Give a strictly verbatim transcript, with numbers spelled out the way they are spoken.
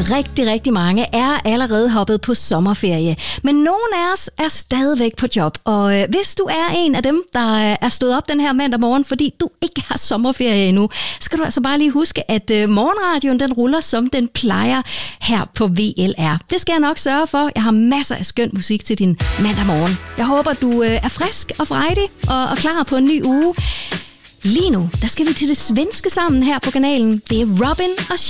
Rigtig, rigtig mange er allerede hoppet på sommerferie, men nogle af os er stadigvæk på job. Og øh, hvis du er en af dem, der er stået op den her mandag morgen, fordi du ikke har sommerferie endnu, skal du altså bare lige huske, at øh, morgenradioen den ruller, som den plejer her på V L R. Det skal jeg nok sørge for. Jeg har masser af skøn musik til din mandag morgen. Jeg håber, du øh, er frisk og frejdig og, og klar på en ny uge. Lige nu, der skal vi til det svenske sammen her på kanalen. Det er Robin og